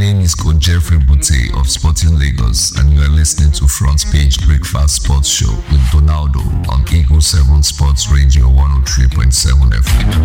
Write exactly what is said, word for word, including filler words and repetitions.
name is Coach Jeffrey Bute of Sporting Lagos, and you are listening to Front Page Breakfast Sports Show with Donaldo on Eagle seven Sports Radio one oh three point seven F M.